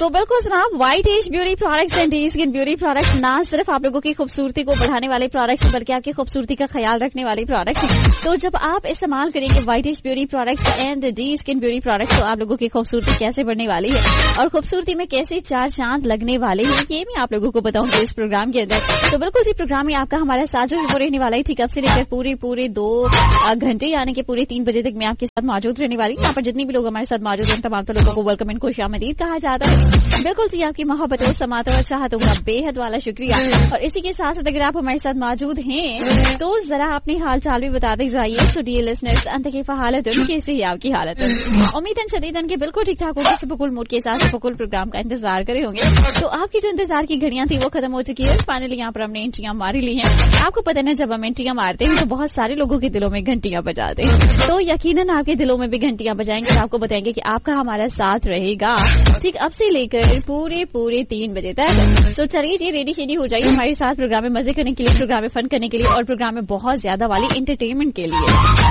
तो बिल्कुल जनाब, white as beauty products and day skin beauty products ना सिर्फ आप लोगों की खूबसूरती को बढ़ाने वाले प्रोडक्ट्स बल्कि आपकी खूबसूरती का ख्याल रखने वाले प्रोडक्ट्स हैं। तो जब आप इस्तेमाल करेंगे white as beauty products and day skin beauty products, तो आप लोगों की खूबसूरती कैसे बढ़ने वाली है और खूबसूरती में कैसे चार चांद लगने वाले हैं, ये मैं आप लोगों को बताऊंगी इस प्रोग्राम के अंदर। तो बिल्कुल इसी प्रोग्राम में आपका हमारा साथ जो है वो रहने वाला है, ठीक अब से लेकर पूरे 2 घंटे यानी कि पूरे 3 बजे तक मैं आपके साथ मौजूद रहने वाली हूँ। यहाँ पर जितने भी लोग हमारे साथ मौजूद हैं तमाम लोगों को वेलकम एंड खुशामदीद कहा जाता है। बिल्कुल जी, आपकी मोहब्बतों, समातों और चाहतों का बेहद वाला शुक्रिया। और इसी के साथ साथ अगर आप हमारे साथ मौजूद हैं तो जरा अपनी हाल चाल भी बताते जाइए। सो डियर लिसनर्स, अंत की हालत कैसी है आपकी हालत? उम्मीदन शदीदन के बिल्कुल ठीक ठाक होगी, बिल्कुल मूड के साथ बिल्कुल प्रोग्राम का इंतजार करे होंगे। तो आपकी जो इंतजार की घड़ियां थी वो खत्म हो चुकी है। फाइनली यहाँ पर हमने एंट्रियां मारी ली हैं। आपको पता है जब हम एंट्रियां मारते हैं तो बहुत सारे लोगों के दिलों में घंटियां बजाते हैं, तो यकीनन आपके दिलों में भी घंटियां बजाएंगे और आपको बताएंगे कि आपका हमारा साथ रहेगा ठीक अब से लेकर पूरे 3 बजे तक। तो चलिए जी, रेडी शेडी हो जाइए हमारे साथ प्रोग्राम में मजे करने के लिए, प्रोग्राम में फन करने के लिए और प्रोग्राम में बहुत ज्यादा वाली एंटरटेनमेंट के लिए।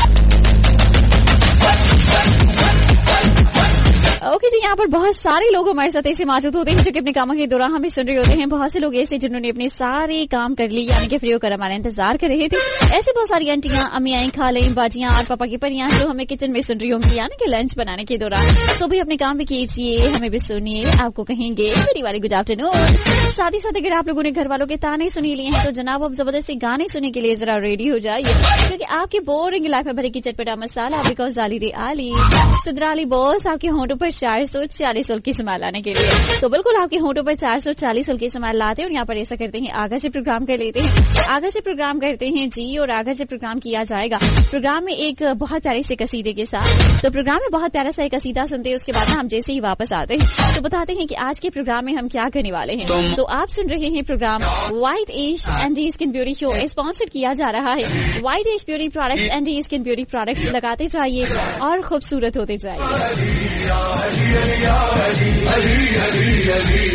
ओके जी, यहाँ पर बहुत सारे लोग हमारे साथ ऐसे मौजूद होते हैं जो कि अपने कामों के दौरान हमें सुन रहे होते हैं। बहुत से लोग ऐसे जिन्होंने अपने सारे काम कर लिए यानी कि फ्री होकर हमारा इंतजार कर रहे थे। ऐसे बहुत सारी आंटियां, अम्मियां, खालें, बाजियां और पापा की परियां जो हमें किचन में सुन रही होंगी यानी कि लंच बनाने के दौरान। तो भी अपने काम भी कीजिए, हमें भी सुनिए, आपको कहेंगे मेरी वाली गुड आफ्टरनून। साथ ही साथ अगर आप लोगों ने घर वालों के ताने सुनी लिए हैं तो जनाब अब जबरदस्ती गाने सुनने के लिए जरा रेडी हो जाइए, क्योंकि आपकी बोरिंग लाइफ में भरेगी चटपटा मसाला बिकॉज आली रे आली सिद्राली बॉस आपके होंठों पर 440 की समाल लाने के लिए। तो बिल्कुल आपके होंठों पर 440 की समाल लाते हैं और यहाँ पर ऐसा करते हैं, आगा से प्रोग्राम कर लेते हैं, आगा से प्रोग्राम करते हैं जी। और आगा से प्रोग्राम किया जाएगा प्रोग्राम में एक बहुत प्यारे से कसीदे के साथ। तो प्रोग्राम में बहुत प्यारा सा एक कसीदा सुनते हैं, उसके बाद हम जैसे ही वापस आते हैं तो बताते हैं कि आज के प्रोग्राम में हम क्या करने वाले हैं। तो आप सुन रहे हैं programme white as and day skin beauty show, sponsored किया जा रहा है white as beauty products and day skin beauty products. लगाते जाइए और खूबसूरत होते जाइए।